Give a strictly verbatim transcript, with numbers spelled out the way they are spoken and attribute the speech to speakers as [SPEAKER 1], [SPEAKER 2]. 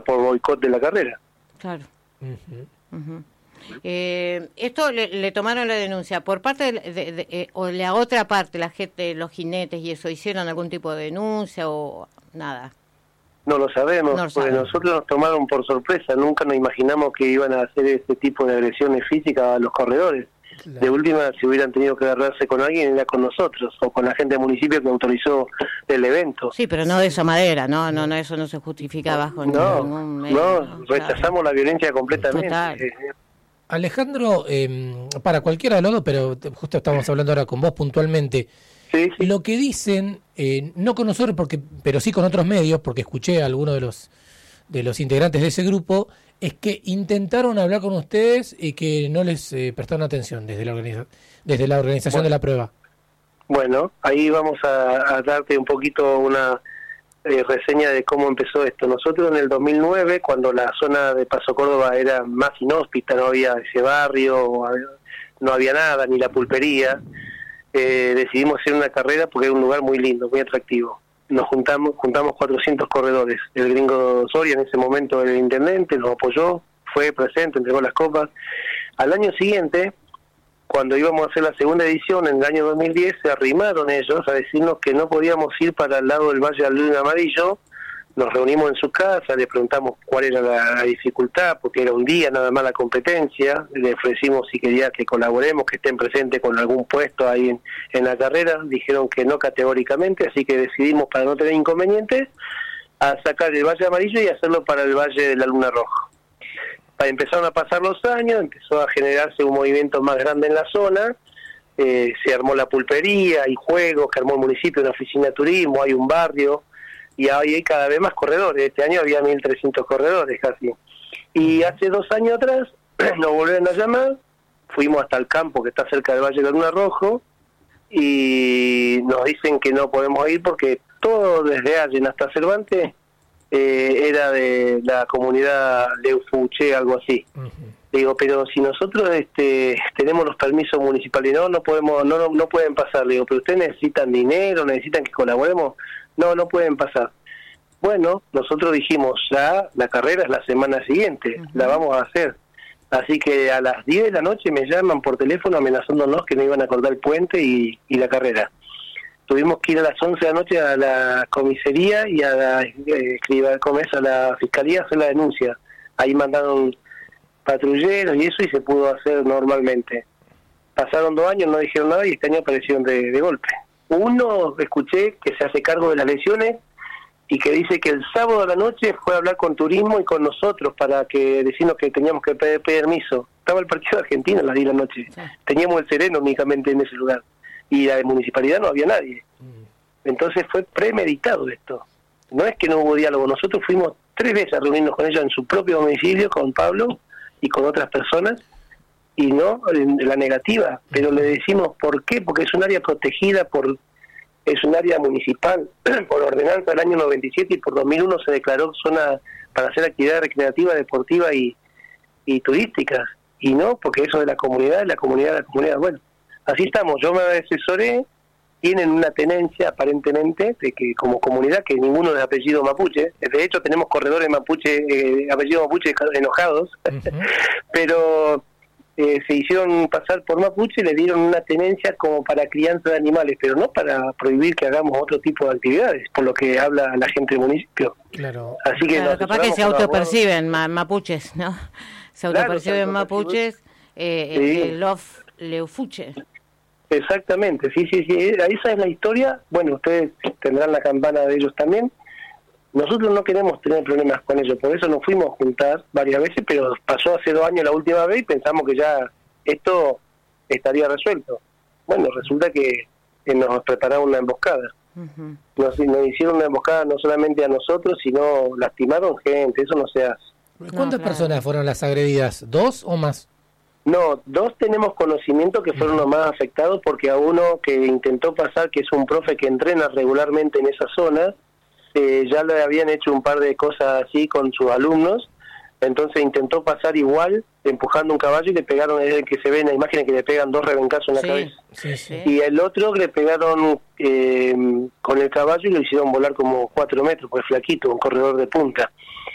[SPEAKER 1] por boicot de la carrera.
[SPEAKER 2] Claro. Uh-huh. Uh-huh. Eh, esto le, le tomaron la denuncia por parte de, de, de, de, o la otra parte, la gente, los jinetes y eso, ¿hicieron algún tipo de denuncia o nada?
[SPEAKER 1] No lo sabemos,
[SPEAKER 2] no lo
[SPEAKER 1] porque
[SPEAKER 2] sabemos.
[SPEAKER 1] Nosotros nos tomaron por sorpresa, nunca nos imaginamos que iban a hacer este tipo de agresiones físicas a los corredores. Claro. De última, si hubieran tenido que agarrarse con alguien, era con nosotros, o con la gente del municipio que autorizó el evento.
[SPEAKER 2] Sí, pero no de esa manera, no, no, no, eso no se justifica bajo
[SPEAKER 1] no,
[SPEAKER 2] ningún medio.
[SPEAKER 1] No,
[SPEAKER 2] no,
[SPEAKER 1] rechazamos la violencia completamente.
[SPEAKER 2] Total.
[SPEAKER 3] Alejandro, eh, para cualquiera de los dos, pero justo estamos hablando ahora con vos puntualmente,
[SPEAKER 1] sí, sí.
[SPEAKER 3] Lo que dicen, eh, no con nosotros, porque, pero sí con otros medios, porque escuché a algunos de los de los integrantes de ese grupo, es que intentaron hablar con ustedes y que no les eh, prestaron atención desde la organiza- desde la organización bueno, de la prueba.
[SPEAKER 1] Bueno, ahí vamos a, a darte un poquito una eh, reseña de cómo empezó esto. Nosotros en el dos mil nueve, cuando la zona de Paso Córdoba era más inhóspita, no había ese barrio, no había nada, ni la pulpería, eh, decidimos hacer una carrera porque era un lugar muy lindo, muy atractivo. Nos juntamos juntamos cuatrocientos corredores. El gringo Soria, en ese momento el intendente, nos apoyó, fue presente, entregó las copas. Al año siguiente, cuando íbamos a hacer la segunda edición, en el año dos mil diez, se arrimaron ellos a decirnos que no podíamos ir para el lado del Valle del Luis Amarillo. Nos reunimos en su casa, le preguntamos cuál era la, la dificultad, porque era un día nada más la competencia, le ofrecimos si quería que colaboremos, que estén presentes con algún puesto ahí en, en la carrera, dijeron que no categóricamente, así que decidimos, para no tener inconvenientes, a sacar el Valle Amarillo y hacerlo para el Valle de la Luna Roja. Empezaron a pasar los años, empezó a generarse un movimiento más grande en la zona, eh, se armó la pulpería, hay juegos, que armó el municipio, una oficina de turismo, hay un barrio, y hoy hay cada vez más corredores. Este año había mil trescientos corredores casi. Y hace dos años atrás nos volvieron a llamar, fuimos hasta el campo que está cerca del Valle de la Luna Rojo, y nos dicen que no podemos ir porque todo desde Allen hasta Cervantes eh, era de la comunidad Leufuche, algo así. Uh-huh. Digo, pero si nosotros este tenemos los permisos municipales, no, no podemos, no, no, no pueden pasar. Digo, pero ustedes necesitan dinero, necesitan que colaboremos. No, no pueden pasar. Bueno, nosotros dijimos, ya la carrera es la semana siguiente, uh-huh. la vamos a hacer. Así que a las diez de la noche me llaman por teléfono amenazándonos que no iban a cortar el puente y, y la carrera. Tuvimos que ir a las once de la noche a la comisaría y a la, eh, ¿cómo es? a la fiscalía a hacer la denuncia. Ahí mandaron patrulleros y eso y se pudo hacer normalmente. Pasaron dos años, no dijeron nada y este año aparecieron de, de golpe. Uno, escuché que se hace cargo de las lesiones y que dice que el sábado a la noche fue a hablar con turismo y con nosotros para que decirnos que teníamos que pedir permiso. Estaba el partido de Argentina a las diez de la noche. Sí. Teníamos el Sereno únicamente en ese lugar. Y la de municipalidad no había nadie. Entonces fue premeditado esto. No es que no hubo diálogo. Nosotros fuimos tres veces a reunirnos con ellos en su propio domicilio, con Pablo y con otras personas, y no la negativa, pero le decimos por qué, porque es un área protegida, por es un área municipal, por ordenanza del año noventa y siete y por dos mil uno se declaró zona para hacer actividad recreativa, deportiva y, y turísticas, y no, porque eso de la comunidad, la comunidad, la comunidad, bueno, así estamos, yo me asesoré, tienen una tenencia aparentemente de que como comunidad, que ninguno de apellido mapuche, de hecho tenemos corredores mapuche, eh, apellido mapuche enojados, uh-huh. pero eh, se hicieron pasar por mapuche y le dieron una tenencia como para crianza de animales, pero no para prohibir que hagamos otro tipo de actividades, por lo que habla la gente del municipio.
[SPEAKER 3] Claro.
[SPEAKER 1] Así que
[SPEAKER 2] claro, capaz que se autoperciben ma- mapuches, ¿no? Se autoperciben claro, mapuches, eh, sí. el Love Leufuche.
[SPEAKER 1] Exactamente, sí, sí, sí, esa es la historia. Bueno, ustedes tendrán la campana de ellos también. Nosotros no queremos tener problemas con ellos, por eso nos fuimos a juntar varias veces, pero pasó hace dos años la última vez y pensamos que ya esto estaría resuelto. Bueno, resulta que, que nos prepararon una emboscada. Uh-huh. Nos, nos hicieron una emboscada no solamente a nosotros, sino lastimaron gente, eso no se hace.
[SPEAKER 3] ¿Cuántas
[SPEAKER 2] no, claro.
[SPEAKER 3] personas fueron las agredidas? ¿Dos o más?
[SPEAKER 1] No, dos tenemos conocimiento que fueron los más afectados porque a uno que intentó pasar, que es un profe que entrena regularmente en esa zona, eh, ya le habían hecho un par de cosas así con sus alumnos, entonces intentó pasar igual, empujando un caballo y le pegaron, es el que se ve en la imagen que le pegan dos rebencazos en la
[SPEAKER 2] sí,
[SPEAKER 1] cabeza.
[SPEAKER 2] Sí, sí.
[SPEAKER 1] Y el otro le pegaron eh, con el caballo y lo hicieron volar como cuatro metros, pues flaquito, un corredor de punta.